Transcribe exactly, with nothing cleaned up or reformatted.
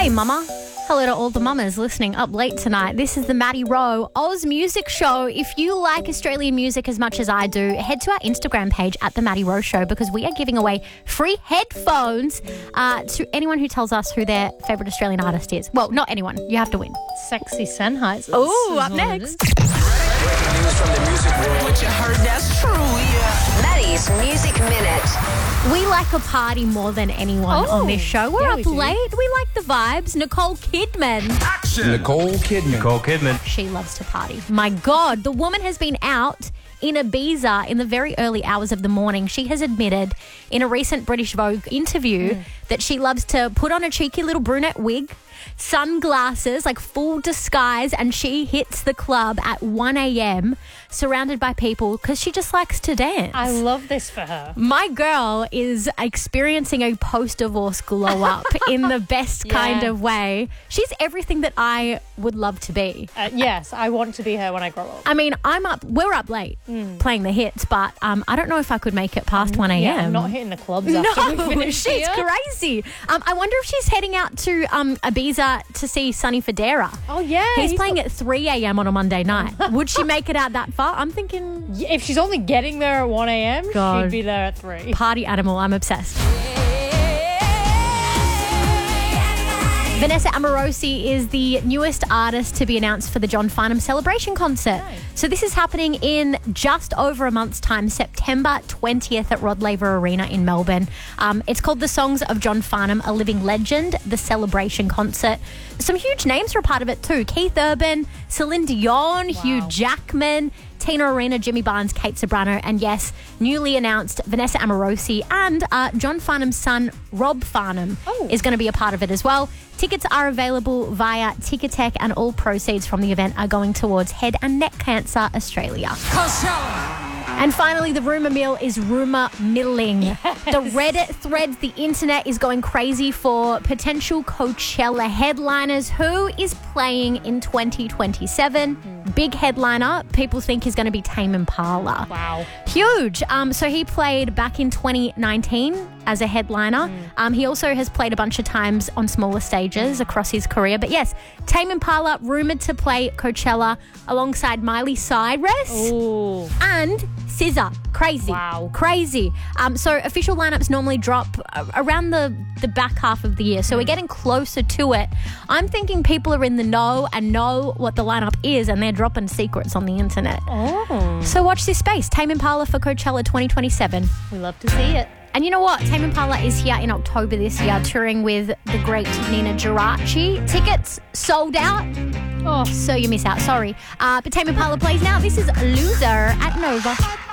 Hey, mama. Hello to all the mamas listening up late tonight. This is the Maddie Rowe Oz Music Show. If you like Australian music as much as I do, head to our Instagram page at the Maddie Rowe Show because we are giving away free headphones uh, to anyone who tells us who their favourite Australian artist is. Well, not anyone. You have to win. Sexy Sennheiser. Oh, up next. Breaking news from the music world. What you heard, that's true, yeah. Maddie's Music Minute. We like a party more than anyone Oh, on this show. We're yeah, up we do. late. We like the vibes. Nicole Kidman. Action. Nicole Kidman. Nicole Kidman. She loves to party. My God, the woman has been out in Ibiza in the very early hours of the morning. She has admitted in a recent British Vogue interview mm. that she loves to put on a cheeky little brunette wig, sunglasses, like full disguise, and she hits the club at one a.m. surrounded by people because she just likes to dance. I love this for her. My girl is experiencing a post-divorce glow-up in the best kind Yes. of way. She's everything that I would love to be. Uh, yes, I want to be her when I grow up. I mean, I'm up. We're up late Mm. playing the hits, but um, I don't know if I could make it past one a.m. Yeah, I'm not hitting the clubs after we No, finish she's here. crazy. Um, I wonder if she's heading out to um, Ibiza to see Sonny Fodera. Oh, yeah. He's, playing at three a.m. on a Monday night. Would she make it out that far? I'm thinking Yeah, if she's only getting there at one a.m., God. she'd be there at three. party animal. I'm obsessed. Vanessa Amorosi is the newest artist to be announced for the John Farnham Celebration concert. Nice. So this is happening in just over a month's time, September twentieth at Rod Laver Arena in Melbourne. Um, it's called The Songs of John Farnham, a Living Legend, the Celebration concert. Some huge names are a part of it too. Keith Urban, Celine Dion, Hugh Jackman, Tina Arena, Jimmy Barnes, Kate Sobrano, and yes, newly announced Vanessa Amorosi and uh, John Farnham's son, Rob Farnham, Oh. is going to be a part of it as well. Tickets are available via Ticketek and all proceeds from the event are going towards Head and Neck Cancer Australia. And finally, the rumour mill is rumour milling. The Reddit threads, the internet is going crazy for potential Coachella headliners. Who is playing in twenty twenty-seven? Big headliner, people think is going to be Tame Impala. Wow. Huge. Um, so he played back in twenty nineteen as a headliner. Mm. Um, he also has played a bunch of times on smaller stages across his career. But yes, Tame Impala rumoured to play Coachella alongside Miley Cyrus Ooh. and S Z A. Crazy. Wow. Crazy. Um, so official lineups normally drop uh, around the, the back half of the year. So we're getting closer to it. I'm thinking people are in the know and know what the lineup is and they're dropping secrets on the internet. Oh. So watch this space. Tame Impala for Coachella twenty twenty-seven. We love to see it. And you know what? Tame Impala is here in October this year, touring with the great Nina Geraci. Tickets sold out. Oh. So you miss out. Sorry. Uh, but Tame Impala plays now. This is Loser at Nova.